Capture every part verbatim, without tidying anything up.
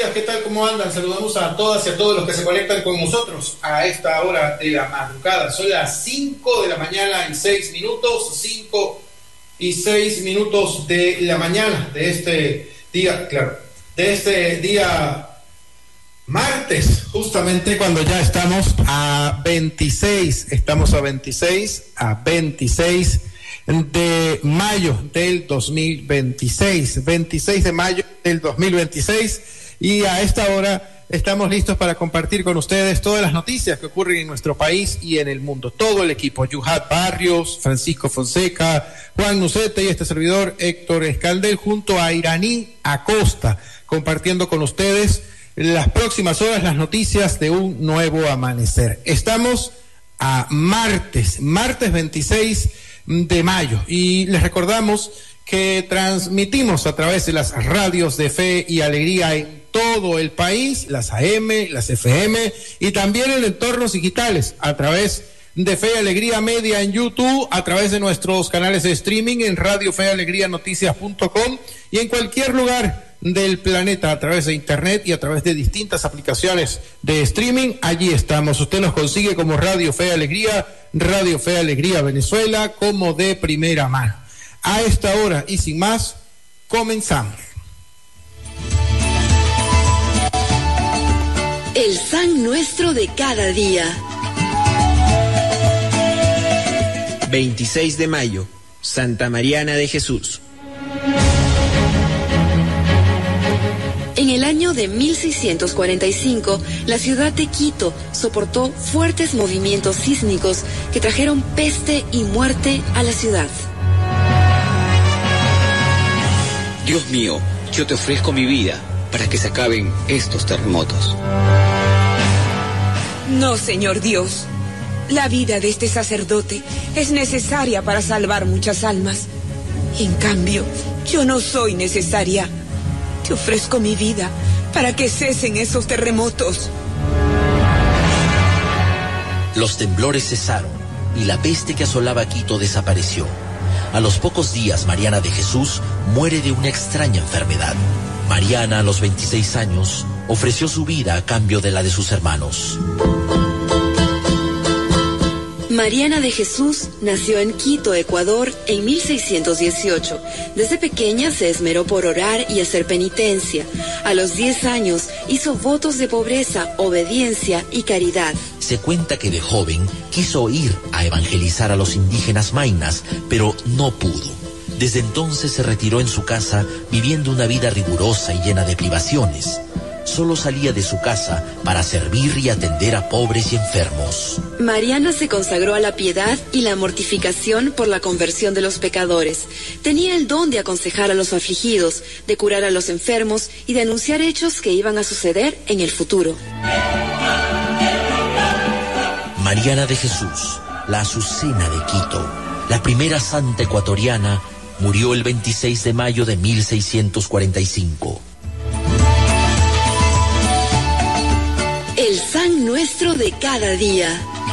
días, ¿qué tal? ¿Cómo andan? Saludamos a todas y a todos los que se conectan con nosotros a esta hora de la madrugada. Son las cinco de la mañana y seis minutos, cinco y seis minutos de la mañana de este día, claro, de este día martes, justamente cuando ya estamos a veintiséis, estamos a veintiséis, a veintiséis de mayo del dos mil veintiséis, veintiséis de mayo del dos mil veintiséis, y a esta hora estamos listos para compartir con ustedes todas las noticias que ocurren en nuestro país y en el mundo. Todo el equipo, Yuhat Barrios, Francisco Fonseca, Juan Nucete y este servidor Héctor Escaldel, junto a Iraní Acosta, compartiendo con ustedes las próximas horas las noticias de un nuevo amanecer. Estamos a martes, martes veintiséis de mayo, y les recordamos que transmitimos a través de las radios de Fe y Alegría en todo el país, las A M, las F M, y también en entornos digitales a través de Fe y Alegría Media en YouTube, a través de nuestros canales de streaming en Radio Fe y Alegría Noticias punto com y en cualquier lugar del planeta a través de internet y a través de distintas aplicaciones de streaming. Allí estamos. Usted nos consigue como Radio Fe y Alegría, Radio Fe y Alegría Venezuela, como de primera mano. A esta hora y sin más, comenzamos. El San Nuestro de cada día. veintiséis de mayo, Santa Mariana de Jesús. En el año de mil seiscientos cuarenta y cinco, la ciudad de Quito soportó fuertes movimientos sísmicos que trajeron peste y muerte a la ciudad. Dios mío, yo te ofrezco mi vida para que se acaben estos terremotos. No, Señor Dios. La vida de este sacerdote es necesaria para salvar muchas almas. En cambio, yo no soy necesaria. Te ofrezco mi vida para que cesen esos terremotos. Los temblores cesaron y la peste que asolaba Quito desapareció. A los pocos días, Mariana de Jesús muere de una extraña enfermedad. Mariana, a los veintiséis años, ofreció su vida a cambio de la de sus hermanos. Mariana de Jesús nació en Quito, Ecuador, en mil seiscientos dieciocho. Desde pequeña se esmeró por orar y hacer penitencia. A los diez años hizo votos de pobreza, obediencia y caridad. Se cuenta que de joven quiso ir a evangelizar a los indígenas maynas, pero no pudo. Desde entonces se retiró en su casa, viviendo una vida rigurosa y llena de privaciones. Solo salía de su casa para servir y atender a pobres y enfermos. Mariana se consagró a la piedad y la mortificación por la conversión de los pecadores. Tenía el don de aconsejar a los afligidos, de curar a los enfermos y de anunciar hechos que iban a suceder en el futuro. Mariana de Jesús, la Azucena de Quito, la primera santa ecuatoriana, murió el veintiséis de mayo de mil seiscientos cuarenta y cinco. El San Nuestro de cada día.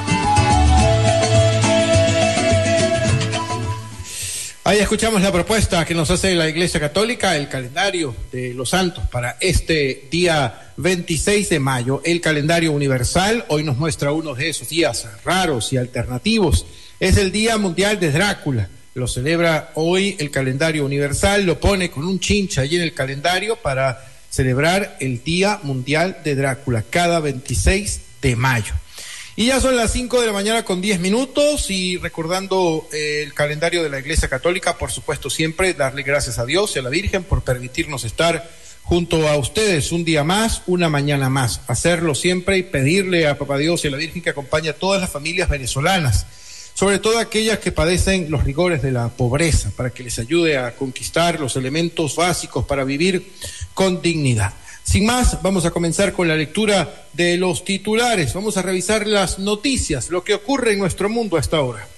Ahí escuchamos la propuesta que nos hace la Iglesia Católica, el calendario de los santos para este día veintiséis de mayo, el calendario universal. Hoy nos muestra uno de esos días raros y alternativos. Es el Día Mundial de Drácula. Lo celebra hoy el calendario universal, lo pone con un chincha allí en el calendario para celebrar el Día Mundial de Drácula, cada veintiséis de mayo. Y ya son las cinco de la mañana con diez minutos, y recordando eh, el calendario de la Iglesia Católica, por supuesto siempre darle gracias a Dios y a la Virgen por permitirnos estar junto a ustedes un día más, una mañana más. Hacerlo siempre y pedirle a Papá Dios y a la Virgen que acompañe a todas las familias venezolanas, sobre todo aquellas que padecen los rigores de la pobreza, para que les ayude a conquistar los elementos básicos para vivir con dignidad. Sin más, vamos a comenzar con la lectura de los titulares. Vamos a revisar las noticias, lo que ocurre en nuestro mundo a esta hora.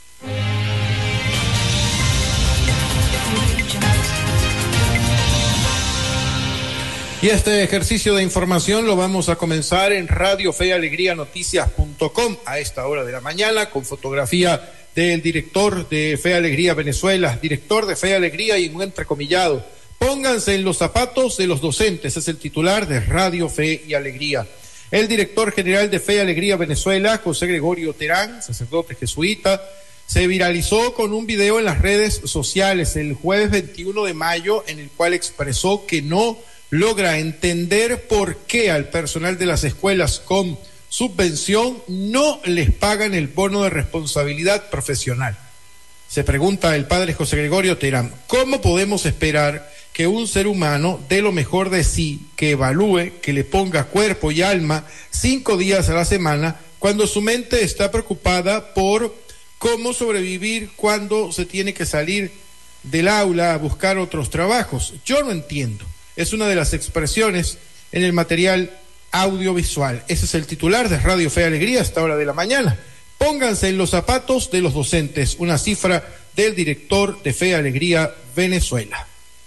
Y este ejercicio de información lo vamos a comenzar en Radio Fe y Alegría Noticias punto com a esta hora de la mañana, con fotografía del director de Fe y Alegría Venezuela, director de Fe y Alegría y un entrecomillado Pónganse en los zapatos de los docentes, es el titular de Radio Fe y Alegría. El director general de Fe y Alegría Venezuela, José Gregorio Terán, sacerdote jesuita, se viralizó con un video en las redes sociales el jueves veintiuno de mayo en el cual expresó que no logra entender por qué al personal de las escuelas con subvención no les pagan el bono de responsabilidad profesional. Se pregunta el padre José Gregorio Terán, ¿cómo podemos esperar que un ser humano dé lo mejor de sí, que evalúe, que le ponga cuerpo y alma cinco días a la semana, cuando su mente está preocupada por cómo sobrevivir cuando se tiene que salir del aula a buscar otros trabajos? Yo no entiendo. Es una de las expresiones en el material audiovisual. Ese es el titular de Radio Fe y Alegría a esta hora de la mañana. Pónganse en los zapatos de los docentes, una cifra del director de Fe y Alegría Venezuela.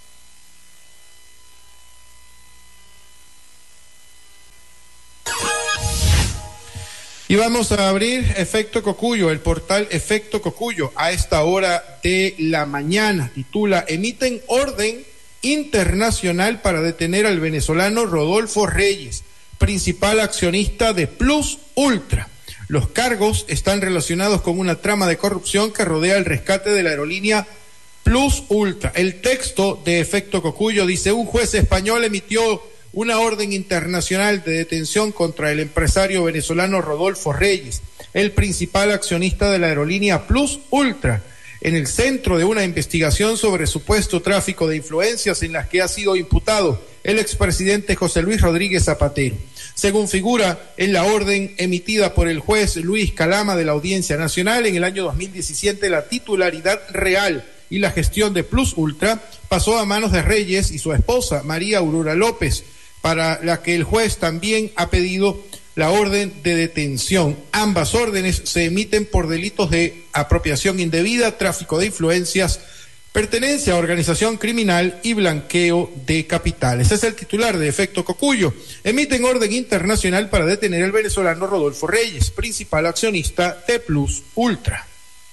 Y vamos a abrir Efecto Cocuyo, el portal Efecto Cocuyo, a esta hora de la mañana. Titula, emiten orden internacional para detener al venezolano Rodolfo Reyes, principal accionista de Plus Ultra. Los cargos están relacionados con una trama de corrupción que rodea el rescate de la aerolínea Plus Ultra. El texto de Efecto Cocuyo dice, un juez español emitió una orden internacional de detención contra el empresario venezolano Rodolfo Reyes, el principal accionista de la aerolínea Plus Ultra, en el centro de una investigación sobre supuesto tráfico de influencias en las que ha sido imputado el expresidente José Luis Rodríguez Zapatero. Según figura en la orden emitida por el juez Luis Calama de la Audiencia Nacional, en el año dos mil diecisiete la titularidad real y la gestión de Plus Ultra pasó a manos de Reyes y su esposa María Aurora López, para la que el juez también ha pedido la orden de detención. Ambas órdenes se emiten por delitos de apropiación indebida, tráfico de influencias, pertenencia a organización criminal y blanqueo de capitales. Ese es el titular de Efecto Cocuyo. Emiten orden internacional para detener al venezolano Rodolfo Reyes, principal accionista de Plus Ultra.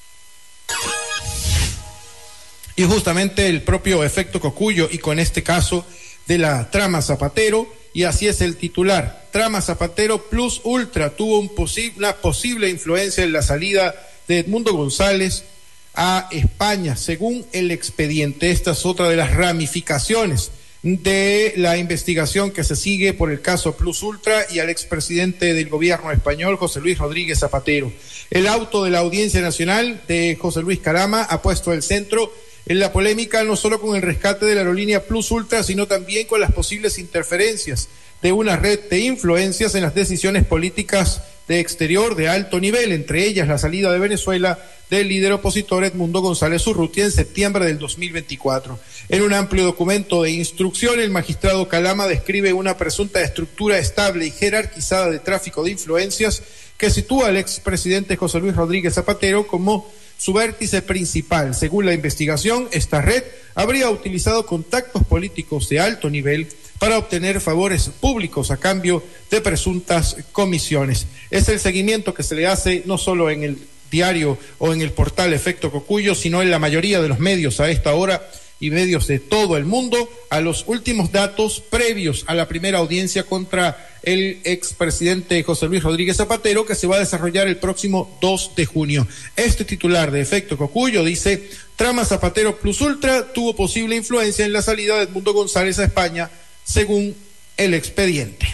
Y justamente el propio Efecto Cocuyo, y con este caso de la trama Zapatero, y así es el titular, trama Zapatero Plus Ultra tuvo un posi- una posible influencia en la salida de Edmundo González a España, según el expediente. Esta es otra de las ramificaciones de la investigación que se sigue por el caso Plus Ultra y al expresidente del gobierno español, José Luis Rodríguez Zapatero. El auto de la Audiencia Nacional de José Luis Calama ha puesto el centro en la polémica no solo con el rescate de la aerolínea Plus Ultra, sino también con las posibles interferencias de una red de influencias en las decisiones políticas de exterior de alto nivel, entre ellas la salida de Venezuela del líder opositor Edmundo González Urrutia en septiembre del dos mil veinticuatro. En un amplio documento de instrucción, el magistrado Calama describe una presunta estructura estable y jerarquizada de tráfico de influencias que sitúa al expresidente José Luis Rodríguez Zapatero como su vértice principal. Según la investigación, esta red habría utilizado contactos políticos de alto nivel para obtener favores públicos a cambio de presuntas comisiones. Es el seguimiento que se le hace no solo en el diario o en el portal Efecto Cocuyo, sino en la mayoría de los medios a esta hora y medios de todo el mundo, a los últimos datos previos a la primera audiencia contra el expresidente José Luis Rodríguez Zapatero, que se va a desarrollar el próximo dos de junio. Este titular de Efecto Cocuyo dice, trama Zapatero Plus Ultra tuvo posible influencia en la salida de Edmundo González a España, según el expediente.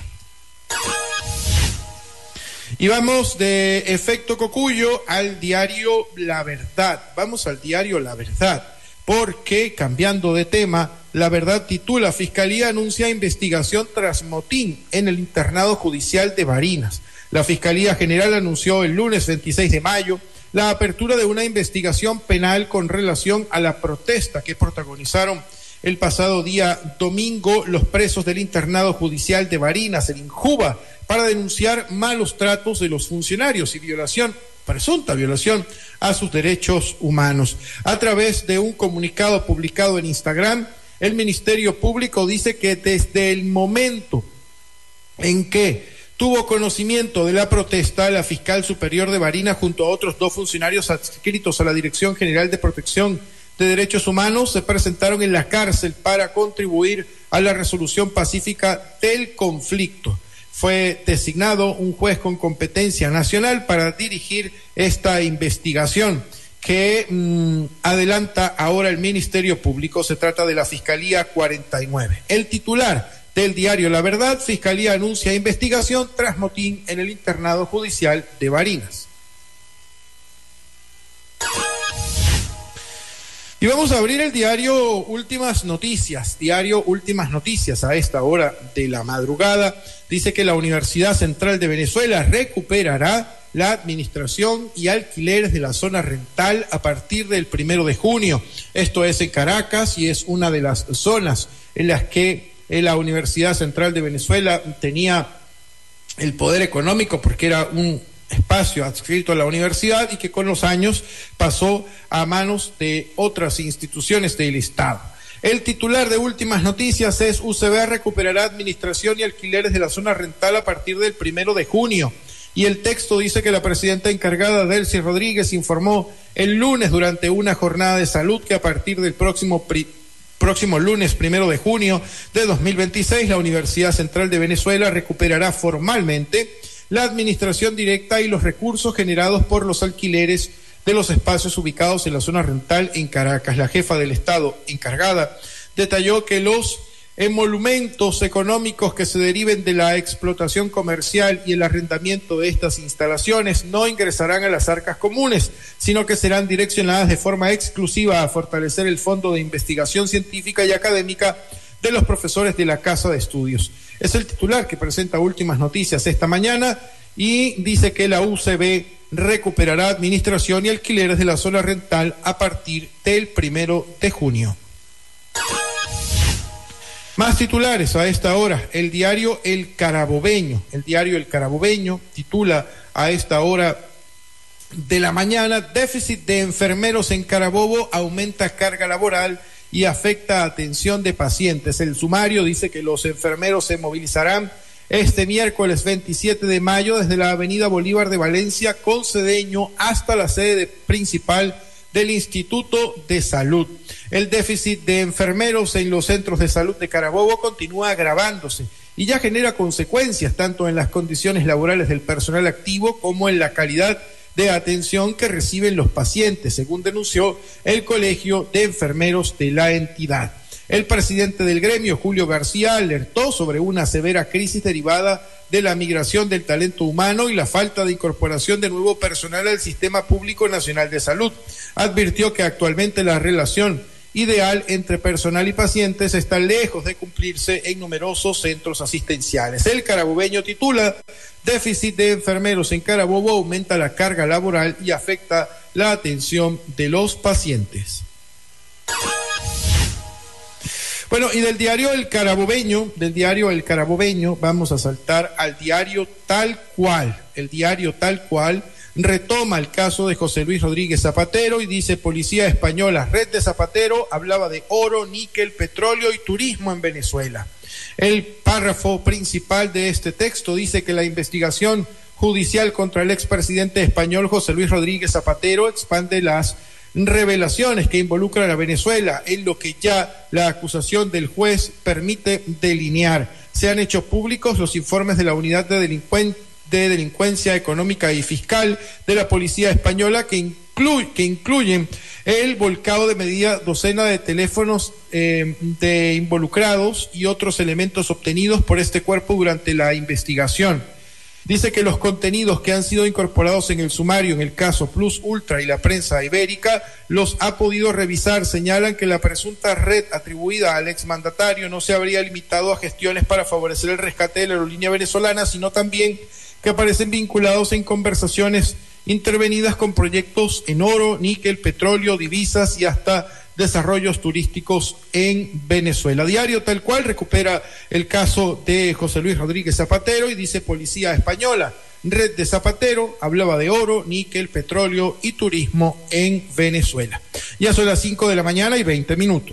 Y vamos de Efecto Cocuyo al diario La Verdad. Vamos al diario La Verdad, porque, cambiando de tema, La Verdad titula, Fiscalía anuncia investigación tras motín en el internado judicial de Barinas. La Fiscalía General anunció el lunes veintiséis de mayo la apertura de una investigación penal con relación a la protesta que protagonizaron el pasado día domingo los presos del internado judicial de Barinas, en Injuba, para denunciar malos tratos de los funcionarios y violación, presunta violación a sus derechos humanos. A través de un comunicado publicado en Instagram, el Ministerio Público dice que desde el momento en que tuvo conocimiento de la protesta, la fiscal superior de Barinas, junto a otros dos funcionarios adscritos a la Dirección General de Protección de Derechos Humanos se presentaron en la cárcel para contribuir a la resolución pacífica del conflicto. Fue designado un juez con competencia nacional para dirigir esta investigación que mmm, adelanta ahora el Ministerio Público. Se trata de la Fiscalía cuarenta y nueve. El titular del diario La Verdad: Fiscalía anuncia investigación tras motín en el internado judicial de Barinas. Y vamos a abrir el diario Últimas Noticias, diario Últimas Noticias a esta hora de la madrugada. Dice que la Universidad Central de Venezuela recuperará la administración y alquileres de la zona rental a partir del primero de junio. Esto es en Caracas y es una de las zonas en las que la Universidad Central de Venezuela tenía el poder económico, porque era un espacio adscrito a la universidad y que con los años pasó a manos de otras instituciones del Estado. El titular de Últimas Noticias es: U C V recuperará administración y alquileres de la zona rental a partir del primero de junio. Y el texto dice que la presidenta encargada, Delcy Rodríguez, informó el lunes durante una jornada de salud que a partir del próximo pri próximo lunes primero de junio de dos mil veintiséis la Universidad Central de Venezuela recuperará formalmente la administración directa y los recursos generados por los alquileres de los espacios ubicados en la zona rental en Caracas. La jefa del Estado encargada detalló que los emolumentos económicos que se deriven de la explotación comercial y el arrendamiento de estas instalaciones no ingresarán a las arcas comunes, sino que serán direccionadas de forma exclusiva a fortalecer el fondo de investigación científica y académica de los profesores de la Casa de Estudios. Es el titular que presenta Últimas Noticias esta mañana y dice que la U C V recuperará administración y alquileres de la zona rental a partir del primero de junio. Más titulares a esta hora. El diario El Carabobeño, el diario El Carabobeño titula a esta hora de la mañana: déficit de enfermeros en Carabobo aumenta carga laboral y afecta atención de pacientes. El sumario dice que los enfermeros se movilizarán este miércoles veintisiete de mayo desde la avenida Bolívar de Valencia con Cedeño hasta la sede principal del Instituto de Salud. El déficit de enfermeros en los centros de salud de Carabobo continúa agravándose y ya genera consecuencias tanto en las condiciones laborales del personal activo como en la calidad de atención que reciben los pacientes, según denunció el Colegio de Enfermeros de la entidad. El presidente del gremio, Julio García, alertó sobre una severa crisis derivada de la migración del talento humano y la falta de incorporación de nuevo personal al Sistema Público Nacional de Salud. Advirtió que actualmente la relación ideal entre personal y pacientes está lejos de cumplirse en numerosos centros asistenciales. El carabobeño titula: déficit de enfermeros en Carabobo aumenta la carga laboral y afecta la atención de los pacientes. Bueno, y del diario El Carabobeño, del diario El Carabobeño, vamos a saltar al diario Tal Cual. El diario Tal Cual retoma el caso de José Luis Rodríguez Zapatero y dice: Policía Española, Red de Zapatero hablaba de oro, níquel, petróleo y turismo en Venezuela. El párrafo principal de este texto dice que la investigación judicial contra el expresidente español José Luis Rodríguez Zapatero expande las revelaciones que involucran a Venezuela en lo que ya la acusación del juez permite delinear. Se han hecho públicos los informes de la Unidad de, Delincuen- de Delincuencia Económica y Fiscal de la Policía Española que, incluy- que incluyen el volcado de media docena de teléfonos eh, de involucrados y otros elementos obtenidos por este cuerpo durante la investigación. Dice que los contenidos que han sido incorporados en el sumario en el caso Plus Ultra y la prensa ibérica los ha podido revisar. Señalan que la presunta red atribuida al exmandatario no se habría limitado a gestiones para favorecer el rescate de la aerolínea venezolana, sino también que aparecen vinculados en conversaciones intervenidas con proyectos en oro, níquel, petróleo, divisas y hasta desarrollos turísticos en Venezuela. Diario Tal Cual recupera el caso de José Luis Rodríguez Zapatero y dice: Policía Española, Red de Zapatero hablaba de oro, níquel, petróleo y turismo en Venezuela. Ya son las cinco de la mañana y veinte minutos.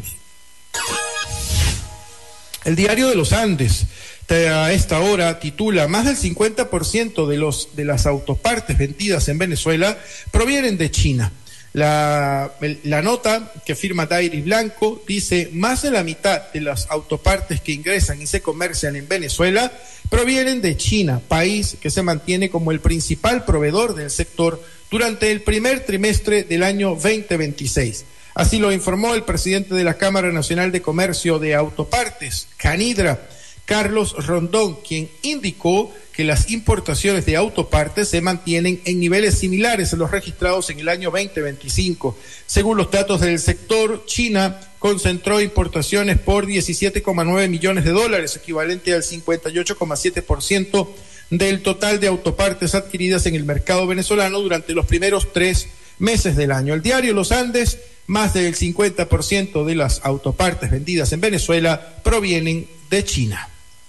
El Diario de los Andes a esta hora titula: más del cincuenta por ciento de los de las autopartes vendidas en Venezuela provienen de China. La, la nota que firma Dairi Blanco dice: más de la mitad de las autopartes que ingresan y se comercian en Venezuela provienen de China, país que se mantiene como el principal proveedor del sector durante el primer trimestre del año veinte veintiséis. Así lo informó el presidente de la Cámara Nacional de Comercio de Autopartes, Canidra, Carlos Rondón, quien indicó que las importaciones de autopartes se mantienen en niveles similares a los registrados en el año veinte veinticinco. Según los datos del sector, China concentró importaciones por diecisiete coma nueve millones de dólares, equivalente al cincuenta y ocho coma siete por ciento del total de autopartes adquiridas en el mercado venezolano durante los primeros tres meses del año. El diario Los Andes: más del cincuenta por ciento de las autopartes vendidas en Venezuela provienen de China.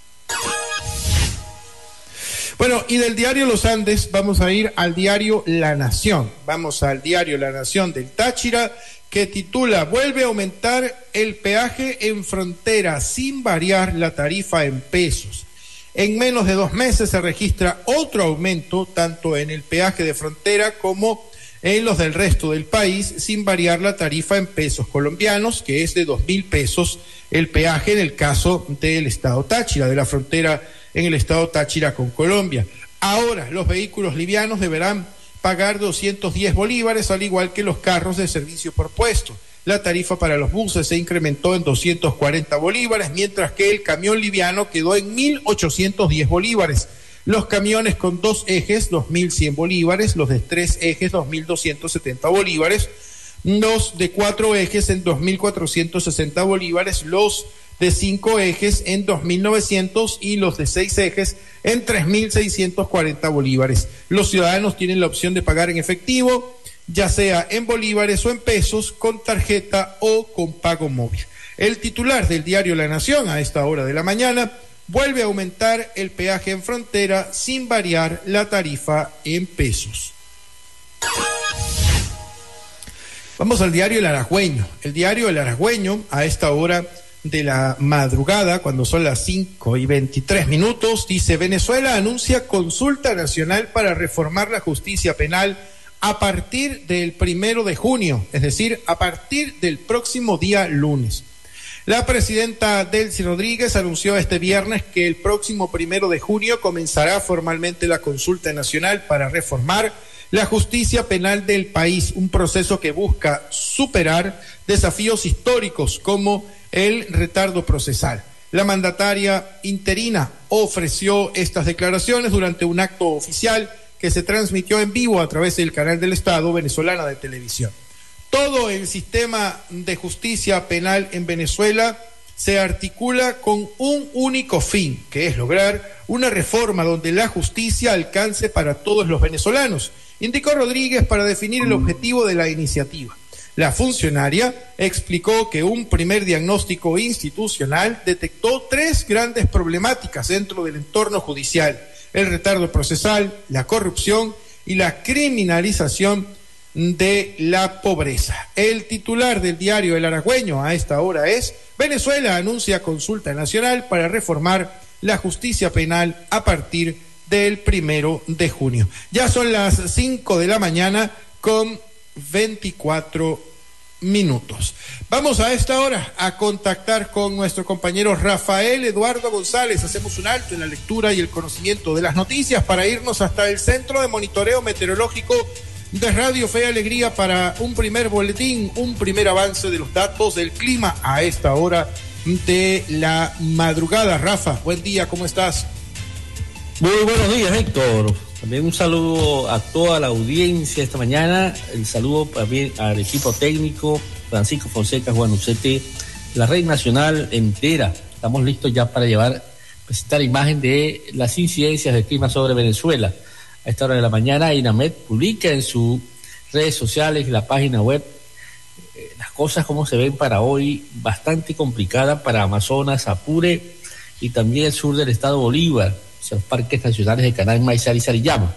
Bueno, y del diario Los Andes vamos a ir al diario La Nación. Vamos al diario La Nación del Táchira, que titula: vuelve a aumentar el peaje en frontera sin variar la tarifa en pesos. En menos de dos meses se registra otro aumento, tanto en el peaje de frontera como en los del resto del país, sin variar la tarifa en pesos colombianos, que es de dos mil pesos el peaje en el caso del estado Táchira, de la frontera en el estado Táchira con Colombia. Ahora los vehículos livianos deberán pagar doscientos diez bolívares, al igual que los carros de servicio por puesto. La tarifa para los buses se incrementó en doscientos cuarenta bolívares, mientras que el camión liviano quedó en mil ochocientos diez bolívares. Los camiones con dos ejes, dos mil cien bolívares, los de tres ejes, dos mil doscientos setenta bolívares, los de cuatro ejes en dos mil cuatrocientos sesenta bolívares, los de cinco ejes en dos mil novecientos y los de seis ejes en tres mil seiscientos cuarenta bolívares. Los ciudadanos tienen la opción de pagar en efectivo, ya sea en bolívares o en pesos, con tarjeta o con pago móvil. El titular del diario La Nación a esta hora de la mañana: vuelve a aumentar el peaje en frontera sin variar la tarifa en pesos. Vamos al diario El Aragüeño. El diario El Aragüeño a esta hora de la madrugada, cuando son las cinco y veintitrés minutos, dice: Venezuela anuncia consulta nacional para reformar la justicia penal a partir del primero de junio, es decir, a partir del próximo día lunes. La presidenta Delcy Rodríguez anunció este viernes que el próximo primero de junio comenzará formalmente la consulta nacional para reformar la justicia penal del país, un proceso que busca superar desafíos históricos como el retardo procesal. La mandataria interina ofreció estas declaraciones durante un acto oficial que se transmitió en vivo a través del canal del Estado venezolana de televisión. Todo el sistema de justicia penal en Venezuela se articula con un único fin, que es lograr una reforma donde la justicia alcance para todos los venezolanos, indicó Rodríguez para definir el objetivo de la iniciativa. La funcionaria explicó que un primer diagnóstico institucional detectó tres grandes problemáticas dentro del entorno judicial: el retardo procesal, la corrupción y la criminalización de la pobreza. El titular del diario El Aragüeño a esta hora es: Venezuela anuncia consulta nacional para reformar la justicia penal a partir del primero de junio. Ya son las cinco de la mañana con veinticuatro minutos. Vamos a esta hora a contactar con nuestro compañero Rafael Eduardo González. Hacemos un alto en la lectura y el conocimiento de las noticias para irnos hasta el Centro de Monitoreo Meteorológico de Radio Fe y Alegría para un primer boletín, un primer avance de los datos del clima a esta hora de la madrugada. Rafa, buen día, ¿cómo estás? Muy buenos días, Héctor. También un saludo a toda la audiencia esta mañana. El saludo también al equipo técnico, Francisco Fonseca, Juan Ucete, la red nacional entera. Estamos listos ya para llevar, presentar imagen de las incidencias del clima sobre Venezuela. A esta hora de la mañana, INAMED publica en sus redes sociales y la página web eh, las cosas como se ven para hoy, bastante complicada para Amazonas, Apure y también el sur del estado Bolívar, los parques nacionales de Canal Maizal y Sarillama.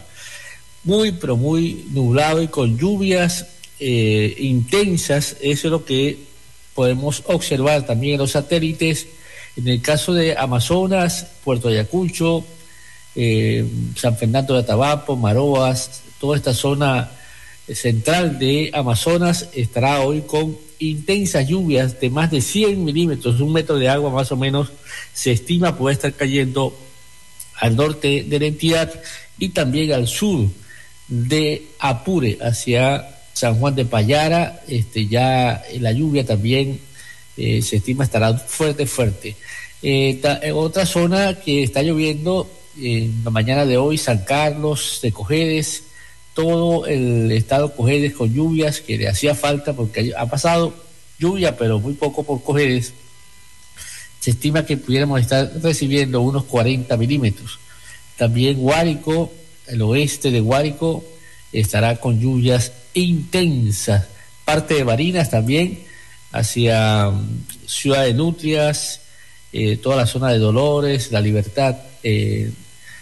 Muy, pero muy nublado y con lluvias eh, intensas. Eso es lo que podemos observar también en los satélites. En el caso de Amazonas, Puerto Ayacucho, eh, San Fernando de Atabapo, Maroas, toda esta zona central de Amazonas estará hoy con intensas lluvias de más de cien milímetros, un metro de agua más o menos se estima puede estar cayendo al norte de la entidad y también al sur de Apure, hacia San Juan de Payara. Este, ya la lluvia también eh, se estima estará fuerte, fuerte. Eh, ta, eh, otra zona que está lloviendo eh, en la mañana de hoy, San Carlos de Cojedes, todo el estado Cojedes con lluvias que le hacía falta porque ha pasado lluvia, pero muy poco por Cojedes. Se estima que pudiéramos estar recibiendo unos cuarenta milímetros. También Guárico, el oeste de Guárico, estará con lluvias intensas. Parte de Barinas también, hacia Ciudad de Nutrias, eh, toda la zona de Dolores, La Libertad, eh,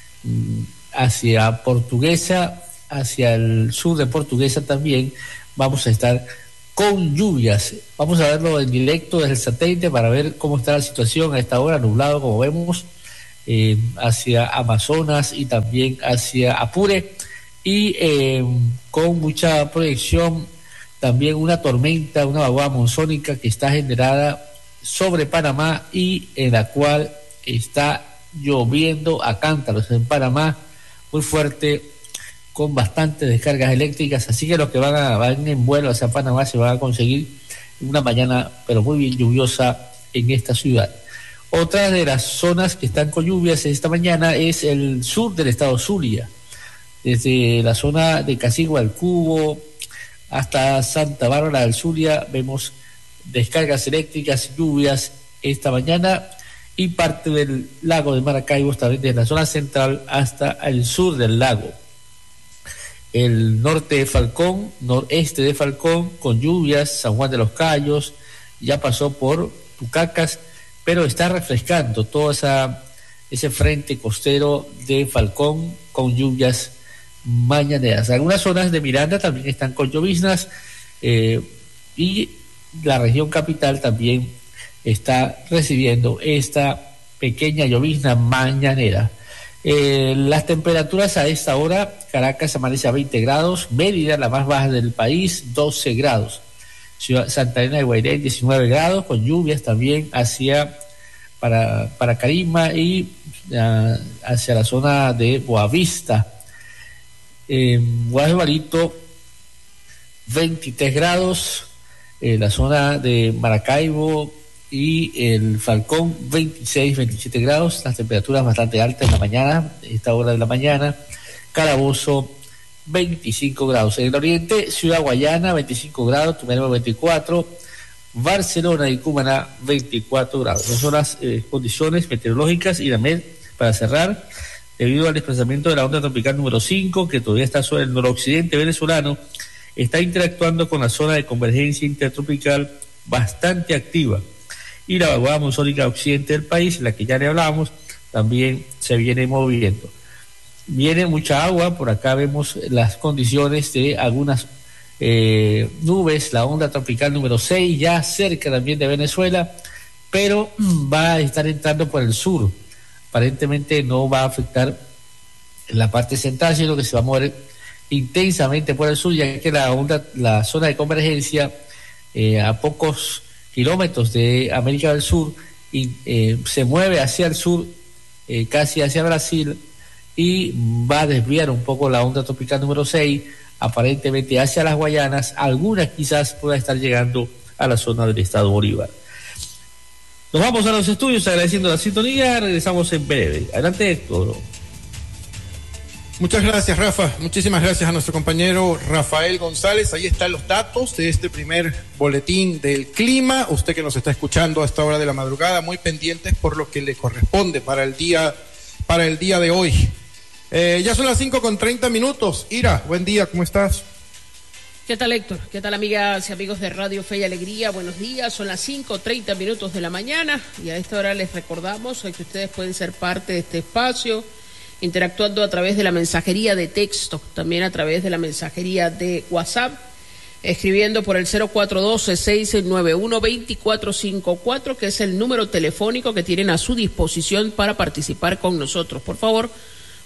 hacia Portuguesa, hacia el sur de Portuguesa también vamos a estar con lluvias. Vamos a verlo en directo desde el satélite para ver cómo está la situación a esta hora, nublado como vemos, eh, hacia Amazonas y también hacia Apure, y eh, con mucha proyección también una tormenta, una vaguada monzónica que está generada sobre Panamá y en la cual está lloviendo a cántaros en Panamá, muy fuerte, con bastantes descargas eléctricas, así que los que van, a, van en vuelo hacia Panamá se van a conseguir una mañana pero muy bien lluviosa en esta ciudad. Otra de las zonas que están con lluvias esta mañana es el sur del estado Zulia, desde la zona de Casigua al Cubo hasta Santa Bárbara del Zulia vemos descargas eléctricas, lluvias esta mañana, y parte del lago de Maracaibo también desde la zona central hasta el sur del lago. El norte de Falcón, noreste de Falcón, con lluvias, San Juan de los Cayos, ya pasó por Tucacas, pero está refrescando todo esa, ese frente costero de Falcón con lluvias mañaneras. Algunas zonas de Miranda también están con lloviznas, eh, y la región capital también está recibiendo esta pequeña llovizna mañanera. Eh, las temperaturas a esta hora: Caracas amanece a veinte grados, Mérida, la más baja del país, doce grados, Ciudad Santa Elena de Guairén, diecinueve grados, con lluvias también hacia para, para Carima y uh, hacia la zona de Boavista. En eh, Guajevarito, veintitrés grados, eh, la zona de Maracaibo y el Falcón, veintiséis, veintisiete grados, las temperaturas bastante altas en la mañana, esta hora de la mañana. Carabozo, veinticinco grados. En el oriente, Ciudad Guayana, veinticinco grados, Tumeremo, veinticuatro, Barcelona y Cumaná, veinticuatro grados. Esas son las eh, condiciones meteorológicas. Y también, para cerrar, debido al desplazamiento de la onda tropical número cinco, que todavía está sobre el noroccidente venezolano, está interactuando con la zona de convergencia intertropical bastante activa. Y la vaguada monzónica occidente del país, en la que ya le hablábamos, también se viene moviendo. Viene mucha agua, por acá vemos las condiciones de algunas eh, nubes, la onda tropical número seis, ya cerca también de Venezuela, pero va a estar entrando por el sur. Aparentemente no va a afectar la parte central, sino que se va a mover intensamente por el sur, ya que la onda, la zona de convergencia eh, a pocos kilómetros de América del Sur y eh, se mueve hacia el sur, eh, casi hacia Brasil, y va a desviar un poco la onda tropical número seis, aparentemente hacia las Guayanas. Algunas quizás pueda estar llegando a la zona del estado Bolívar. Nos vamos a los estudios agradeciendo la sintonía, regresamos en breve. Adelante, Héctor. Muchas gracias, Rafa. Muchísimas gracias a nuestro compañero Rafael González. Ahí están los datos de este primer boletín del clima. Usted que nos está escuchando a esta hora de la madrugada, muy pendientes por lo que le corresponde para el día, para el día de hoy. Eh, ya son las cinco con treinta minutos. Ira, buen día, ¿cómo estás? ¿Qué tal, Héctor? ¿Qué tal, amigas y amigos de Radio Fe y Alegría? Buenos días, son las cinco treinta minutos de la mañana y a esta hora les recordamos que ustedes pueden ser parte de este espacio, interactuando a través de la mensajería de texto, también a través de la mensajería de WhatsApp, escribiendo por el cero cuatro uno dos, seis nueve uno, dos cuatro cinco cuatro, que es el número telefónico que tienen a su disposición para participar con nosotros. Por favor,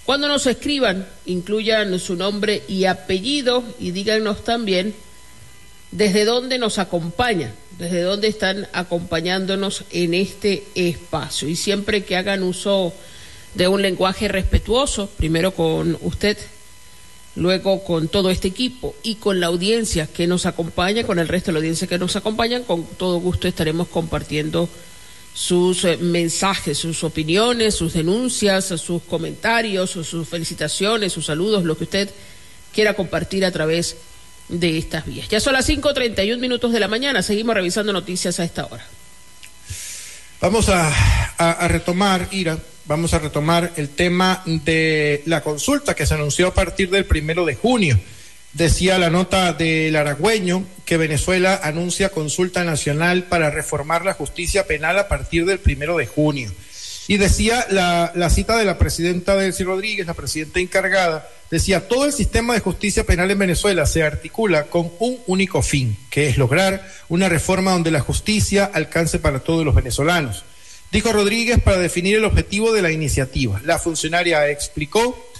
Cuando nos escriban, incluyan su nombre y apellido y díganos también desde dónde nos acompañan, desde dónde están acompañándonos en este espacio. Y siempre que hagan uso de un lenguaje respetuoso, primero con usted, luego con todo este equipo y con la audiencia que nos acompaña, con el resto de la audiencia que nos acompañan, con todo gusto estaremos compartiendo sus eh, mensajes, sus opiniones, sus denuncias, sus comentarios, sus felicitaciones, sus saludos, lo que usted quiera compartir a través de estas vías. Ya son las cinco treinta y un minutos de la mañana, seguimos revisando noticias a esta hora. Vamos a, a, a retomar, Ira, vamos a retomar el tema de la consulta que se anunció a partir del primero de junio. Decía la nota del Aragüeño que Venezuela anuncia consulta nacional para reformar la justicia penal a partir del primero de junio. Y decía la, la cita de la presidenta Delcy Rodríguez, la presidenta encargada, decía: todo el sistema de justicia penal en Venezuela se articula con un único fin, que es lograr una reforma donde la justicia alcance para todos los venezolanos. Dijo Rodríguez para definir el objetivo de la iniciativa. La funcionaria explicó